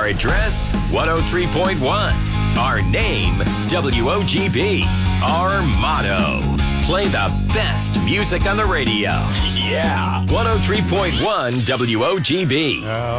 Our address, 103.1. Our name, WOGB. Our motto, play the best music on the radio. Yeah, 103.1 WOGB.